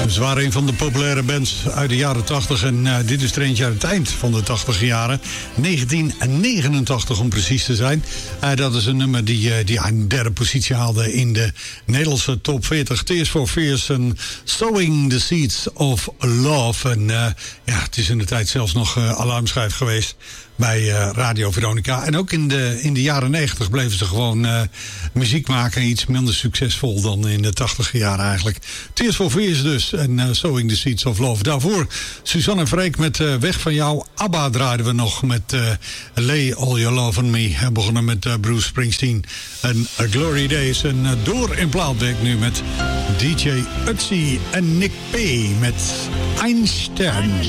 Ze waren een van de populaire bands uit de jaren 80. En dit is er eentje uit het eind van de 80 jaren. 1989 om precies te zijn. Dat is een nummer die een derde positie haalde in de Nederlandse top 40. Tears for Fears en Sowing the Seeds of Love. En het is in de tijd zelfs nog alarmschijf geweest bij Radio Veronica. En ook in de jaren 90 bleven ze gewoon muziek maken. Iets minder succesvol dan in de 80 jaren eigenlijk. Tears for Fears dus. En Sowing the Seeds of Love. Daarvoor Suzanne en Freek met Weg van jou. ABBA draaiden we nog met Lay All Your Love on Me. En begonnen met Bruce Springsteen en Glory Days. En door in plaatwerk nu met DJ Ötzi en Nick P. met Einstein.